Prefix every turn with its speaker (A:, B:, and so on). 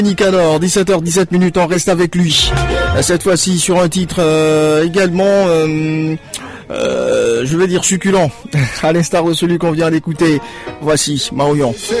A: Nicanor, 17h17, on reste avec lui. Cette fois-ci sur un titre également, je vais dire succulent, à l'instar de celui qu'on vient d'écouter. Voici Marion.